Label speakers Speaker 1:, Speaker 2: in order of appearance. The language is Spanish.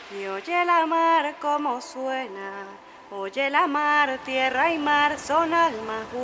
Speaker 1: Y oye la mar como suena, oye la mar, tierra y mar son almas